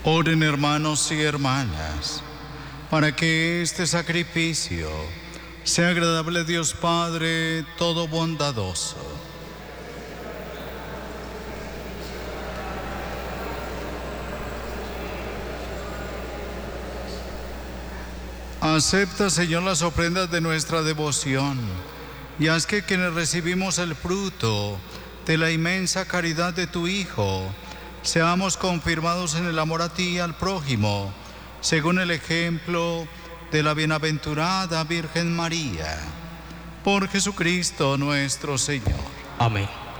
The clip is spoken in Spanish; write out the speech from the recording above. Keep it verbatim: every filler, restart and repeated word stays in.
Oren, hermanos y hermanas, para que este sacrificio sea agradable a Dios Padre todo bondadoso. Acepta, Señor, las ofrendas de nuestra devoción y haz que quienes recibimos el fruto de la inmensa caridad de tu Hijo, seamos confirmados en el amor a ti y al prójimo, según el ejemplo de la bienaventurada Virgen María. Por Jesucristo nuestro Señor. Amén.